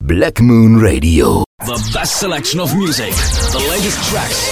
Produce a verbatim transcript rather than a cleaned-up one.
Black Moon Radio. The best selection of music, the latest tracks,